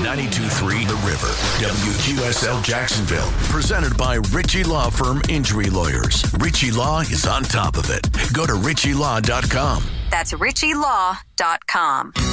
92.3 The River, WQSL Jacksonville. Presented by Ritchie Law Firm Injury Lawyers. Ritchie Law is on top of it. Go to ritchielaw.com. That's ritchielaw.com.